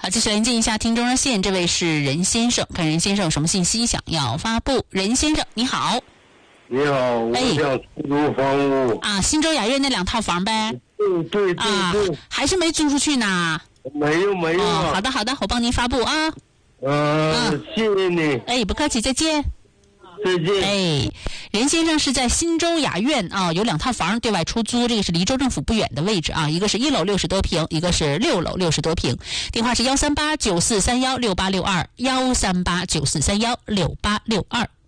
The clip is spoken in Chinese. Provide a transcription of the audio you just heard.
继续连接一下听众热线，这位是任先生，看任先生有什么信息想要发布。任先生你好。 你好，我想出租房屋啊，新洲雅苑那2套房呗。 对啊，还是没租出去呢。 没有好的，我帮您发布啊。 谢谢你。 不客气，再见。 再见。 任先生是在新洲雅苑啊，有2套房对外出租，这个是离州政府不远的位置啊，一个是1楼60多平，一个是6楼60多平。电话是13894316862，13894316862。